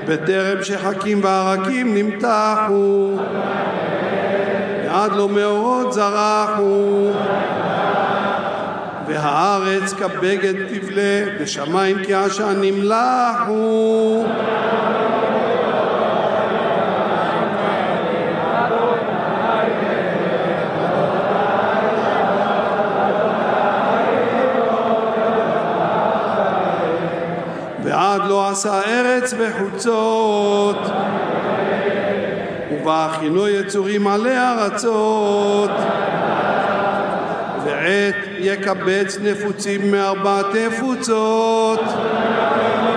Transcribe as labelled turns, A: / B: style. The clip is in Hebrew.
A: בטרם שחקים וערקים נמתחו, ועד לא מאורות זרחו, והארץ כבגד תבלה, ושמיים כעשן נמלחו. ועד לא עשה ארץ וחוצות, ובהכינו יצורים עלי ארצות, ועת יקבץ נפוצים מארבע תפוצות,